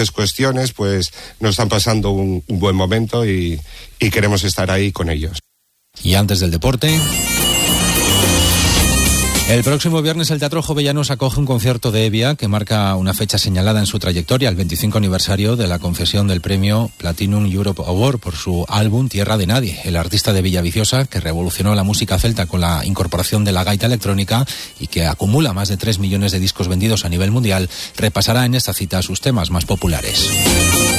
cuestiones, pues no están pasando un buen momento y queremos estar ahí con ellos. Y antes del deporte, el próximo viernes el Teatro Jovellanos acoge un concierto de Hevia que marca una fecha señalada en su trayectoria, el 25 aniversario de la concesión del premio Platinum Europe Award por su álbum Tierra de Nadie. El artista de Villaviciosa, que revolucionó la música celta con la incorporación de la gaita electrónica y que acumula más de 3 millones de discos vendidos a nivel mundial, repasará en esta cita sus temas más populares.